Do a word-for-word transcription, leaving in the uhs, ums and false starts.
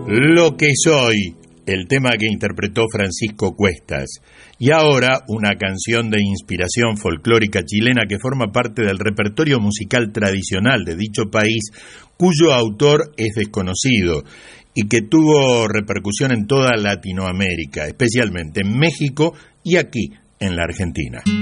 Lo que soy, el tema que interpretó Francisco Cuestas. Y ahora una canción de inspiración folclórica chilena que forma parte del repertorio musical tradicional de dicho país, cuyo autor es desconocido y que tuvo repercusión en toda Latinoamérica, especialmente en México y aquí en la Argentina.